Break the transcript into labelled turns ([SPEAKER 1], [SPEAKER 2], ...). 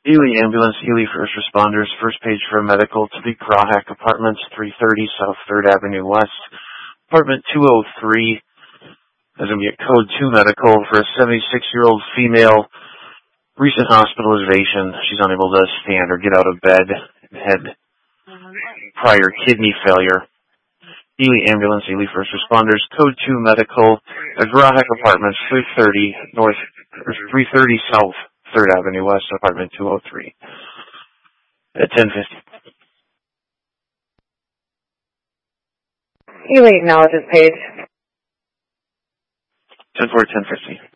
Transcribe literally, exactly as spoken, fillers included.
[SPEAKER 1] Ely Ambulance, Ely First Responders, first page for medical to the Grahak Apartments, three thirty South third Avenue West, apartment two oh three. There's going to be a code two medical for a seventy-six-year-old female, recent hospitalization. She's unable to stand or get out of bed, had prior kidney failure. Ely Ambulance, Ely First Responders, code two medical, a Grahak Apartments, three thirty North, or three thirty South third Avenue West, apartment two oh three, at ten fifty.
[SPEAKER 2] Ely acknowledges page.
[SPEAKER 1] ten four, ten fifty.